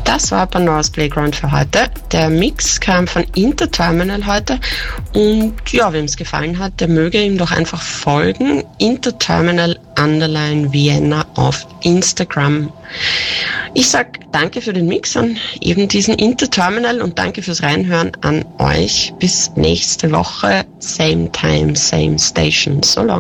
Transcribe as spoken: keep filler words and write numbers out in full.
Das war Pandora's Playground für heute. Der Mix kam von Interterminal heute und ja, wem es gefallen hat, der möge ihm doch einfach folgen. Interterminal Underline Vienna auf Instagram. Ich sag danke für den Mix an eben diesen Interterminal und danke fürs Reinhören an euch. Bis nächste Woche. Same time, same station. So long.